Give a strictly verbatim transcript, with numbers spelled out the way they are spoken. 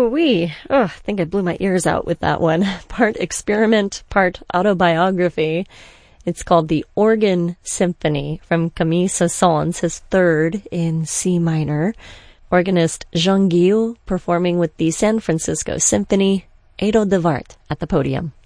Ooh-wee. Oh, I think I blew my ears out with that one. Part experiment, part autobiography. It's called the Organ Symphony from Camille Saint-Saëns, his third in C minor. Organist Jean Guillou performing with the San Francisco Symphony. Edo de Wart at the podium.